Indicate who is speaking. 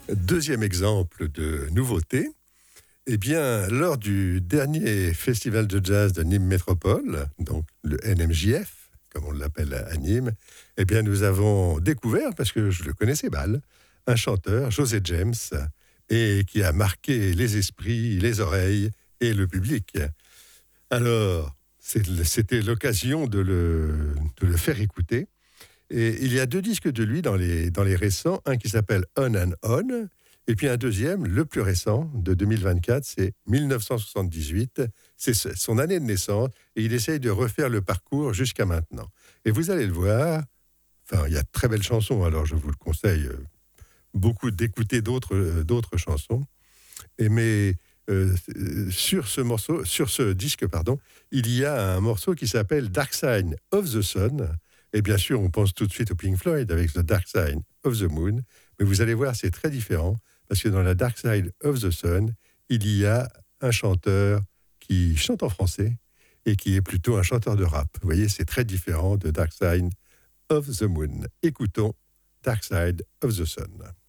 Speaker 1: Deuxième exemple de nouveauté, eh bien, lors du dernier festival de jazz de Nîmes Métropole, donc le NMJF, comme on l'appelle à Nîmes, eh bien, nous avons découvert, parce que je le connaissais mal, un chanteur, José James, et qui a marqué les esprits, les oreilles et le public. Alors, c'était l'occasion de le faire écouter. Et il y a deux disques de lui dans les récents, un qui s'appelle On and On, et puis un deuxième, le plus récent, de 2024, c'est 1978. C'est son année de naissance, et il essaye de refaire le parcours jusqu'à maintenant. Et vous allez le voir, enfin, il y a de très belles chansons, alors je vous le conseille beaucoup d'écouter d'autres chansons. Mais sur ce disque, pardon, il y a un morceau qui s'appelle Dark Side of the Sun. Et bien sûr, on pense tout de suite au Pink Floyd avec The Dark Side of the Moon. Mais vous allez voir, c'est très différent parce que dans la Dark Side of the Sun, il y a un chanteur qui chante en français et qui est plutôt un chanteur de rap. Vous voyez, c'est très différent de Dark Side of the Moon. Écoutons Dark Side of the Sun.